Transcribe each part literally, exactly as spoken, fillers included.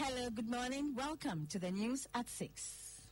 Hello, good morning. Welcome to the news at six.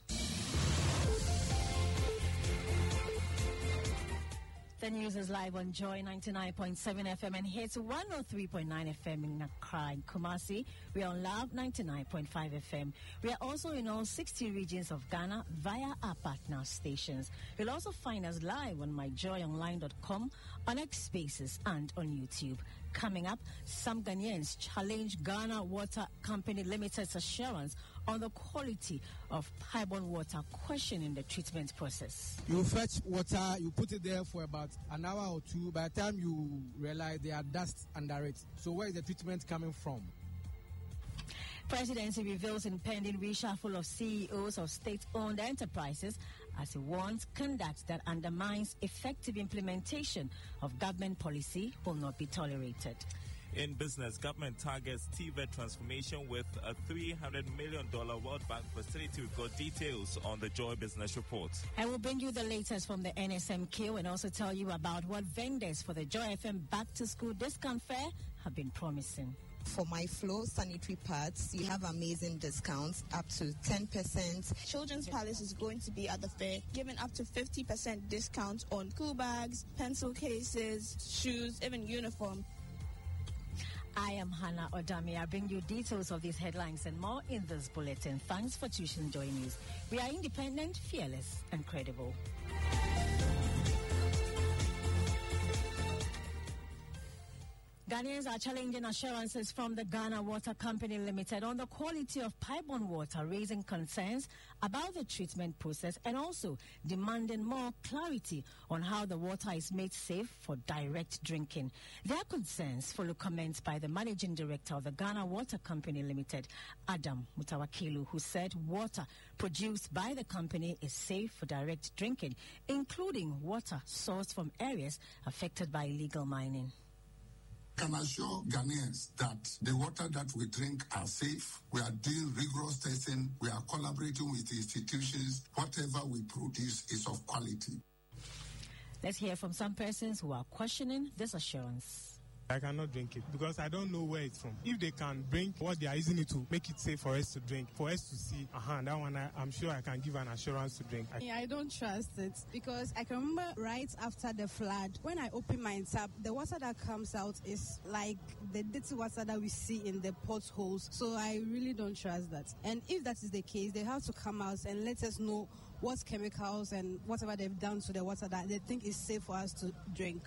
The news is live on Joy ninety-nine point seven F M and hits one oh three point nine F M in Accra and Kumasi. We are on Love ninety-nine point five F M. We are also in all sixty regions of Ghana via our partner stations. You'll also find us live on my joy online dot com, on X Spaces and on YouTube. Coming up, some Ghanaians challenge Ghana Water Company Limited's assurance on the quality of pipe-borne water, questioning the treatment process. You fetch water, you put it there for about an hour or two. By the time you realize there are dust under it. So where is the treatment coming from? Presidency reveals impending reshuffle of C E Os of state-owned enterprises as it warns conduct that undermines effective implementation of government policy will not be tolerated. In business, government targets T V E T transformation with a three hundred million dollars World Bank facility. We've got details on the Joy Business Report. I will bring you the latest from the N S M Q and also tell you about what vendors for the Joy F M Back to School Discount Fair have been promising. For my flow sanitary pads, you have amazing discounts up to ten percent. Children's Palace is going to be at the fair, giving up to fifty percent discount on school bags, pencil cases, shoes, even uniform. I am Hannah Odami. I bring you details of these headlines and more in this bulletin. Thanks for choosing Joy News. We are independent, fearless, and credible. Ghanaians are challenging assurances from the Ghana Water Company Limited on the quality of pipe-borne water, raising concerns about the treatment process and also demanding more clarity on how the water is made safe for direct drinking. Their concerns follow comments by the Managing Director of the Ghana Water Company Limited, Adam Mutawakilu, who said water produced by the company is safe for direct drinking, including water sourced from areas affected by illegal mining. Can assure Ghanaians that the water that we drink are safe. We are doing rigorous testing. We are collaborating with institutions. Whatever we produce is of quality. Let's hear from some persons who are questioning this assurance. I cannot drink it because I don't know where it's from. If they can bring what they are using it to make it safe for us to drink, for us to see, uh-huh, that one I, I'm sure I can give an assurance to drink. I, I don't trust it because I can remember right after the flood, when I open my tap, the water that comes out is like the dirty water that we see in the potholes. So I really don't trust that. And if that is the case, they have to come out and let us know what chemicals and whatever they've done to the water that they think is safe for us to drink.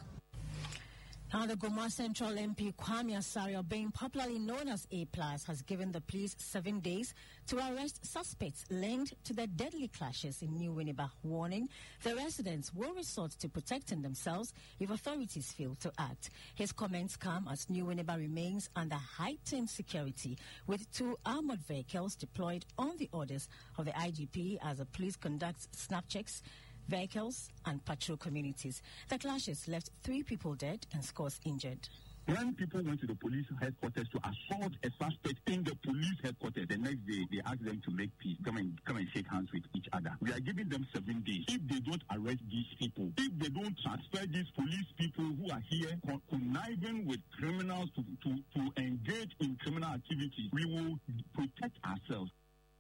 Now, the Goma Central M P Kwame Asario, being popularly known as A plus, has given the police seven days to arrest suspects linked to the deadly clashes in New Winneba, warning the residents will resort to protecting themselves if authorities fail to act. His comments come as New Winneba remains under heightened security, with two armored vehicles deployed on the orders of the I G P as the police conducts snap checks, vehicles and patrol communities. The clashes left three people dead and scores injured. When people went to the police headquarters to assault a suspect in the police headquarters, the next day they asked them to make peace, come and come and shake hands with each other. We are giving them seven days. If they don't arrest these people, if they don't transfer these police people who are here con- conniving with criminals to, to, to engage in criminal activities, we will protect ourselves.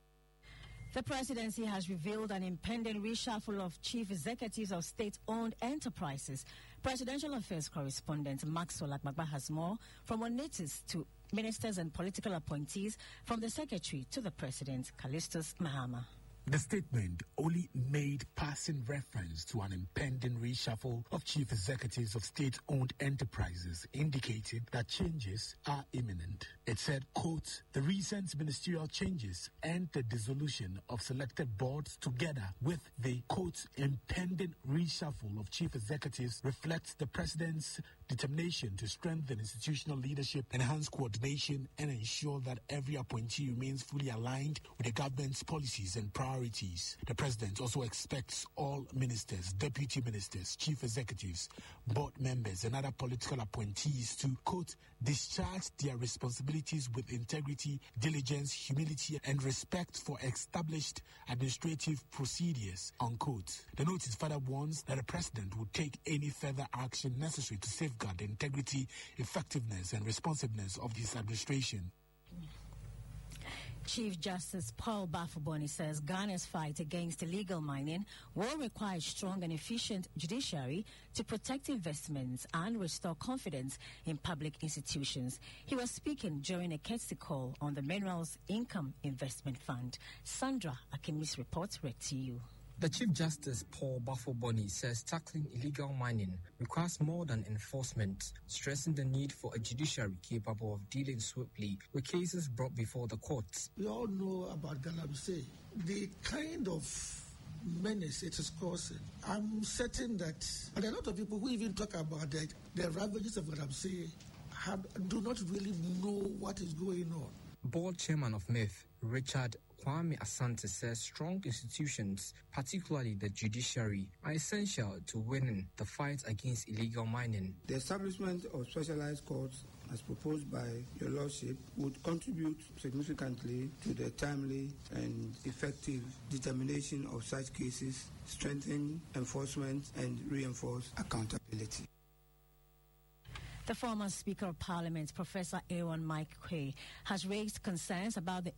The presidency has revealed an impending reshuffle of chief executives of state-owned enterprises. Presidential Affairs correspondent Maxwell Akbagba has more from one notice to ministers and political appointees from the secretary to the president, Callistus Mahama. The statement only made passing reference to an impending reshuffle of chief executives of state-owned enterprises, indicating that changes are imminent. It said, quote, the recent ministerial changes and the dissolution of selected boards together with the, quote, impending reshuffle of chief executives reflects the president's determination to strengthen institutional leadership, enhance coordination, and ensure that every appointee remains fully aligned with the government's policies and priorities. The president also expects all ministers, deputy ministers, chief executives, board members, and other political appointees to, quote, discharge their responsibilities with integrity, diligence, humility, and respect for established administrative procedures, unquote. The notice further warns that the president will take any further action necessary to safeguard the integrity, effectiveness, and responsiveness of his administration. Chief Justice Paul Bafuboni says Ghana's fight against illegal mining will require a strong and efficient judiciary to protect investments and restore confidence in public institutions. He was speaking during a courtesy call on the Minerals Income Investment Fund. Sandra Akimis reports read to you. The Chief Justice Paul Bafuboni says tackling illegal mining requires more than enforcement, stressing the need for a judiciary capable of dealing swiftly with cases brought before the courts. We all know about Galamsey, the kind of menace it is causing. I'm certain that, and a lot of people who even talk about the, the ravages of Galamsey have, do not really know what is going on. Board Chairman of M I F, Richard Kwame Asante, says strong institutions, particularly the judiciary, are essential to winning the fight against illegal mining. The establishment of specialized courts, as proposed by Your Lordship, would contribute significantly to the timely and effective determination of such cases, strengthen enforcement, and reinforce accountability. The former Speaker of Parliament, Professor Aaron Mike Quay, has raised concerns about the